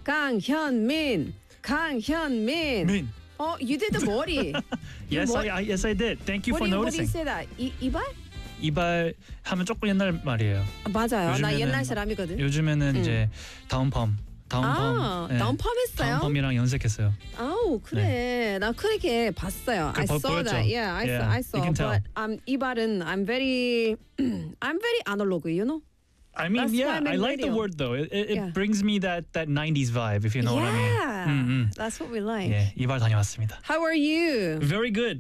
강현민. Min. Oh, you did the 머리. Yes, I did. Thank you for What do you noticing. say that? 이발? 이발 하면 조금 옛날 말이에요. 맞아요. 나 요즘에는 옛날 사람이거든. 요즘에는 이제 다운펌. 네. 다운펌 했어요? 다운펌이랑 연색했어요. 아우 그래. 나 그렇게 봤어요. I saw 보였죠? that. Yeah, I saw. You can tell. But 이발은 I'm very analog, you know? I mean, That's why yeah, I'm in I like the radio. word though. It Yeah. brings me that 90s vibe, if you know what I mean. Yeah, that's what we like. 예, 이발 다녀왔습니다. How are you? Very good.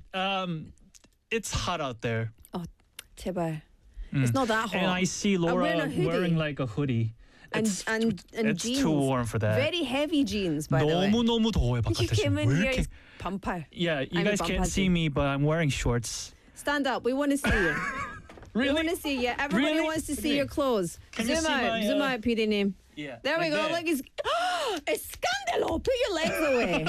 It's hot out there. 제발. It's not that hot. And I see Laura wearing a hoodie. wearing like a hoodie. and It's jeans. too warm for that. Very heavy jeans, by the way. 너무 더워요 You 바깥에 came 지금. in 왜 here 이렇게? in 반팔. Yeah, you I'm guys in can't 반바지. see me, but I'm wearing shorts. Stand up. We want to see you. We want to see you. Everybody Really? wants to see Okay. your clothes. Can you zoom see out. my, Zoom out, PD님. Yeah. There we like go. that. Look, it's scandalo. Put your legs away.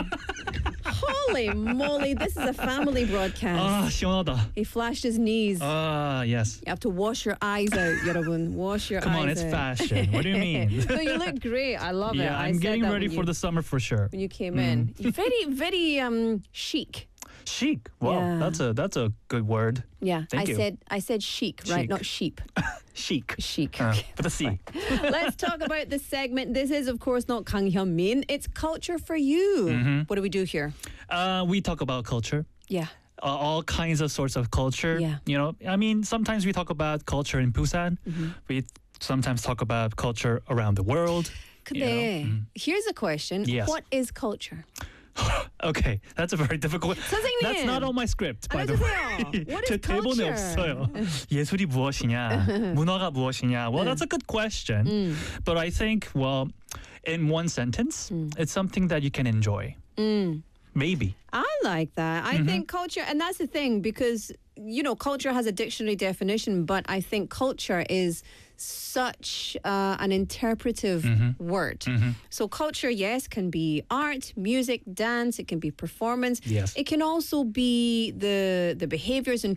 Holy moly. This is a family broadcast. 아 시원하다. He flashed his knees. Ah yes. You have to wash your eyes out, 여러분. Wash your Come eyes on, it's out. fashion. What do you mean? No, you look great. I love it. Yeah, I I'm said getting that ready when for you- the summer for sure. when you came in. You're very chic. Chic. Wow, Yeah. that's a good word. Yeah, Thank you. I said chic, right? Chic. Not sheep. Chic. Chic. With a C. Let's talk about the segment. This is, of course, not Kang Hyun-min. It's culture for you. Mm-hmm. What do we do here? We talk about culture. Yeah. All kinds of sorts of culture. Yeah. You know, I mean, sometimes we talk about culture in Busan. We sometimes talk about culture around the world. 근데 here's a question. Yes. What is culture? Okay, that's a very difficult. 선생님. That's not on my script, by the way. 알려주세요. What is 제 대본에 culture? 없어요. 예술이 무엇이냐, 문화가 무엇이냐. Well, that's a good question. But I think, well, in one sentence, it's something that you can enjoy. Maybe. I like that. I think culture, and that's the thing, because, you know, culture has a dictionary definition, but I think culture is such an interpretive word. So culture, yes, can be art, music, dance. It can be performance. Yes. It can also be the behaviors and